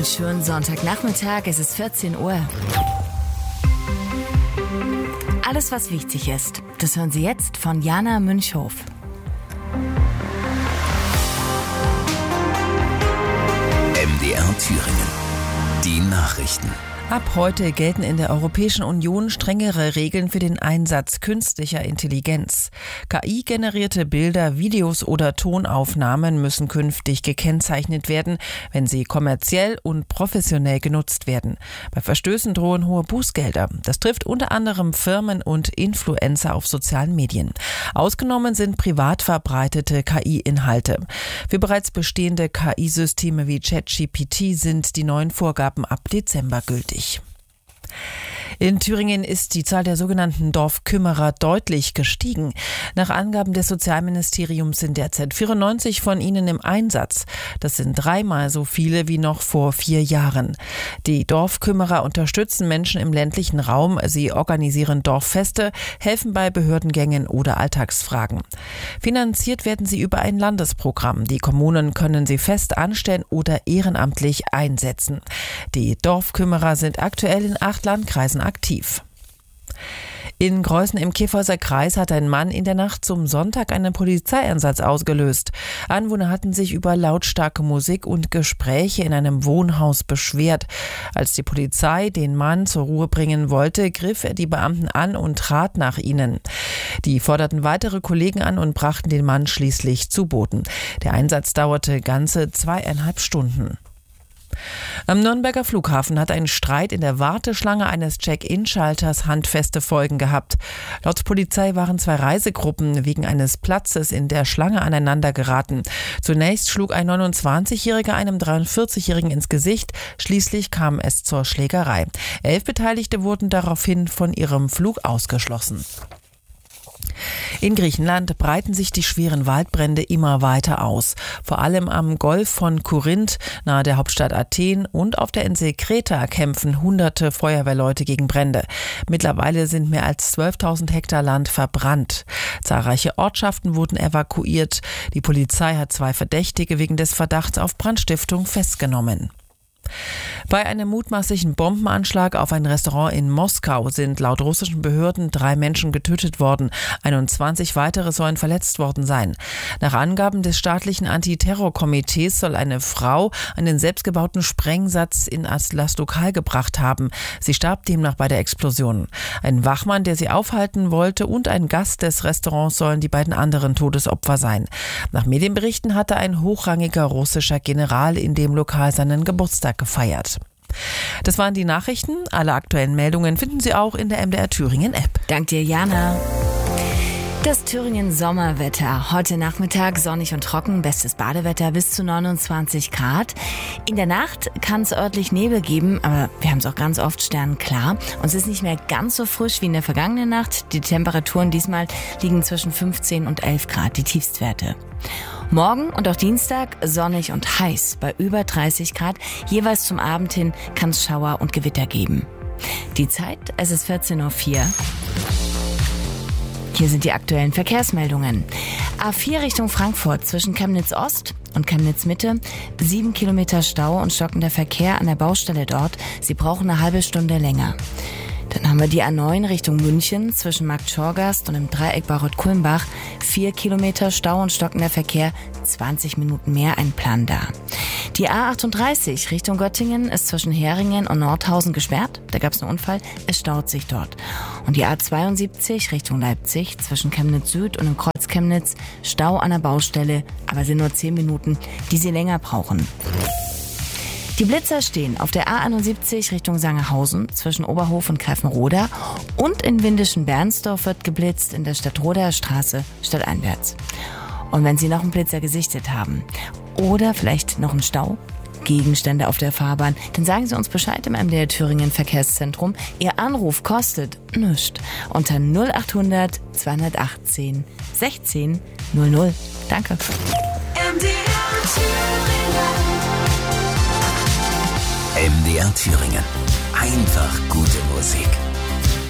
Einen schönen Sonntagnachmittag, es ist 14 Uhr. Alles, was wichtig ist, das hören Sie jetzt von Jana Münchhof. MDR Thüringen. Die Nachrichten. Ab heute gelten in der Europäischen Union strengere Regeln für den Einsatz künstlicher Intelligenz. KI-generierte Bilder, Videos oder Tonaufnahmen müssen künftig gekennzeichnet werden, wenn sie kommerziell und professionell genutzt werden. Bei Verstößen drohen hohe Bußgelder. Das trifft unter anderem Firmen und Influencer auf sozialen Medien. Ausgenommen sind privat verbreitete KI-Inhalte. Für bereits bestehende KI-Systeme wie ChatGPT sind die neuen Vorgaben ab Dezember gültig. In Thüringen ist die Zahl der sogenannten Dorfkümmerer deutlich gestiegen. Nach Angaben des Sozialministeriums sind derzeit 94 von ihnen im Einsatz. Das sind 3-mal so viele wie noch vor 4 Jahren. Die Dorfkümmerer unterstützen Menschen im ländlichen Raum. Sie organisieren Dorffeste, helfen bei Behördengängen oder Alltagsfragen. Finanziert werden sie über ein Landesprogramm. Die Kommunen können sie fest anstellen oder ehrenamtlich einsetzen. Die Dorfkümmerer sind aktuell in 8 Landkreisen aktiv. In Greußen im Kyffhäuser Kreis hat ein Mann in der Nacht zum Sonntag einen Polizeieinsatz ausgelöst. Anwohner hatten sich über lautstarke Musik und Gespräche in einem Wohnhaus beschwert. Als die Polizei den Mann zur Ruhe bringen wollte, griff er die Beamten an und trat nach ihnen. Die forderten weitere Kollegen an und brachten den Mann schließlich zu Boden. Der Einsatz dauerte ganze 2,5 Stunden. Am Nürnberger Flughafen hat ein Streit in der Warteschlange eines Check-in-Schalters handfeste Folgen gehabt. Laut Polizei waren 2 Reisegruppen wegen eines Platzes in der Schlange aneinander geraten. Zunächst schlug ein 29-Jähriger einem 43-Jährigen ins Gesicht. Schließlich kam es zur Schlägerei. 11 Beteiligte wurden daraufhin von ihrem Flug ausgeschlossen. In Griechenland breiten sich die schweren Waldbrände immer weiter aus. Vor allem am Golf von Korinth, nahe der Hauptstadt Athen, und auf der Insel Kreta kämpfen hunderte Feuerwehrleute gegen Brände. Mittlerweile sind mehr als 12.000 Hektar Land verbrannt. Zahlreiche Ortschaften wurden evakuiert. Die Polizei hat 2 Verdächtige wegen des Verdachts auf Brandstiftung festgenommen. Bei einem mutmaßlichen Bombenanschlag auf ein Restaurant in Moskau sind laut russischen Behörden 3 Menschen getötet worden. 21 weitere sollen verletzt worden sein. Nach Angaben des staatlichen Antiterrorkomitees soll eine Frau einen selbstgebauten Sprengsatz in das Lokal gebracht haben. Sie starb demnach bei der Explosion. Ein Wachmann, der sie aufhalten wollte, und ein Gast des Restaurants sollen die beiden anderen Todesopfer sein. Nach Medienberichten hatte ein hochrangiger russischer General in dem Lokal seinen Geburtstag gefeiert. Das waren die Nachrichten. Alle aktuellen Meldungen finden Sie auch in der MDR Thüringen App. Dank dir, Jana. Das Thüringen Sommerwetter. Heute Nachmittag sonnig und trocken, bestes Badewetter bis zu 29 Grad. In der Nacht kann es örtlich Nebel geben, aber wir haben es auch ganz oft sternenklar. Und es ist nicht mehr ganz so frisch wie in der vergangenen Nacht. Die Temperaturen diesmal liegen zwischen 15 und 11 Grad, die Tiefstwerte. Morgen und auch Dienstag sonnig und heiß bei über 30 Grad. Jeweils zum Abend hin kann es Schauer und Gewitter geben. Die Zeit, es ist 14:04 Uhr. Hier sind die aktuellen Verkehrsmeldungen. A4 Richtung Frankfurt zwischen Chemnitz Ost und Chemnitz Mitte. 7 Kilometer Stau und stockender Verkehr an der Baustelle dort. Sie brauchen eine halbe Stunde länger. Dann haben wir die A9 Richtung München zwischen Marktschorgast und im Dreieck Bayreuth-Kulmbach. 4 Kilometer Stau und stockender Verkehr, 20 Minuten mehr, ein Plan da. Die A38 Richtung Göttingen ist zwischen Heringen und Nordhausen gesperrt. Da gab es einen Unfall, es staut sich dort. Und die A72 Richtung Leipzig zwischen Chemnitz Süd und im Kreuz Chemnitz, Stau an der Baustelle, aber sind nur 10 Minuten, die Sie länger brauchen. Die Blitzer stehen auf der A71 Richtung Sangerhausen zwischen Oberhof und Greifenroda, und in Windischen-Bernsdorf wird geblitzt in der Stadtroder Straße stadteinwärts. Und wenn Sie noch einen Blitzer gesichtet haben oder vielleicht noch einen Stau, Gegenstände auf der Fahrbahn, dann sagen Sie uns Bescheid im MDR Thüringen Verkehrszentrum. Ihr Anruf kostet nichts. Unter 0800 218 16 00. Danke. MDR Thüringen. Einfach gute Musik.